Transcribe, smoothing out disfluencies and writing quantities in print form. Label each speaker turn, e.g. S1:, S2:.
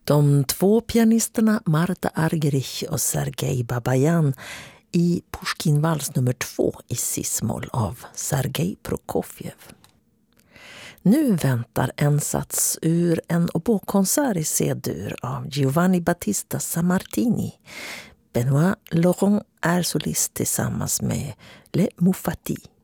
S1: De två pianisterna Marta Argerich och Sergej Babayan i Pushkin-vals nummer 2 i cis-moll av Sergej Prokofjev. Nu väntar en sats ur en oboekonsert i C-dur av Giovanni Battista Sammartini. Benoît Laurent är solist tillsammans med Le Moufati.